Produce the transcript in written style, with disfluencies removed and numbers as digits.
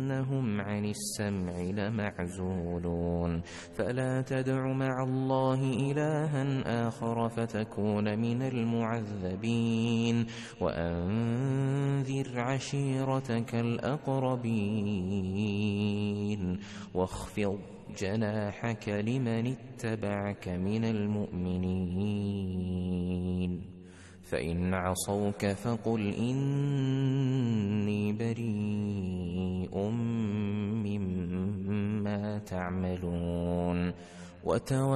إنهم عن السمع لمعزولون فلا تدع مع الله إلها آخر فتكون من المعذبين وأنذر عشيرتك الأقربين واخفض جناحك لمن اتبعك من المؤمنين فإن عصوك فقل إني بريء مما تعملون